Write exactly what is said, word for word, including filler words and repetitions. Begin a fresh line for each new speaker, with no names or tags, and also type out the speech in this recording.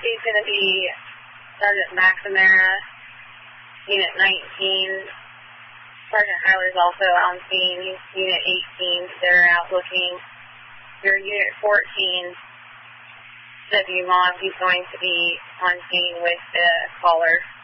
He's going to be Sergeant McNamara, Unit nineteen. Sergeant Hyler's also on scene. He's Unit eighteen. They're out looking. Your Unit fourteen, W. Moss, he's going to be on scene with the caller.